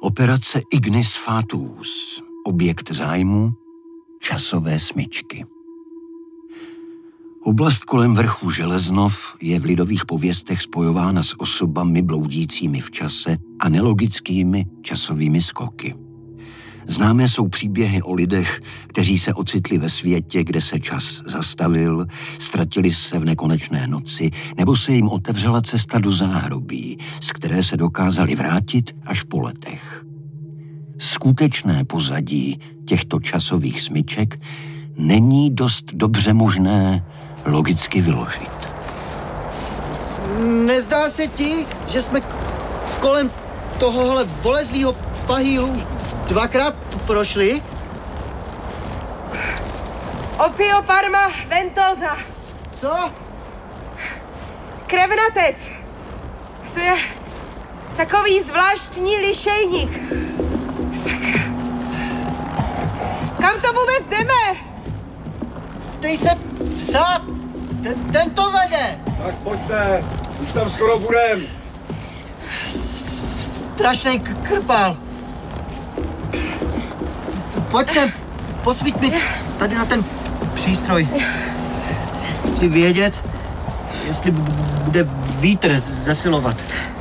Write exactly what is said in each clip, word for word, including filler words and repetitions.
Operace Ignis Fatuus. Objekt zájmu časové smyčky. Oblast kolem vrchu Železnov je v lidových pověstech spojována s osobami bloudícími v čase a nelogickými časovými skoky. Známé jsou příběhy o lidech, kteří se ocitli ve světě, kde se čas zastavil, ztratili se v nekonečné noci, nebo se jim otevřela cesta do záhrobí, z které se dokázali vrátit až po letech. Skutečné pozadí těchto časových smyček není dost dobře možné logicky vyložit. Nezdá se ti, že jsme kolem tohohle volezlýho pahýlu dvakrát prošli? Opio Parma Ventosa. Co? Krevnatec. To je takový zvláštní lišejník. Sakra. Kam to vůbec jdeme? Dej se psát. Ten, ten to vede. Tak pojďte, už tam skoro budem. Strašnej krpál. Pojď sem, posvíť mi tady na ten přístroj. Chci vědět, jestli bude vítr zesilovat.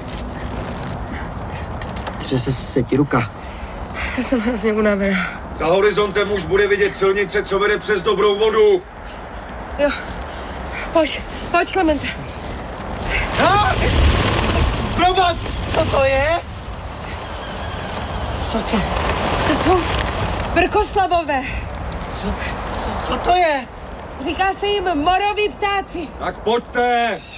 Třese se ti ruka. Já jsem hrozně unavená. Za horizontem už bude vidět silnice, co vede přes Dobrou Vodu. Jo, pojď, pojď, Klemente. No! Proboha, co to je? Co to? To jsou Brkoslavové. Co, co, co to je? Říká se jim moroví ptáci. Tak pojďte.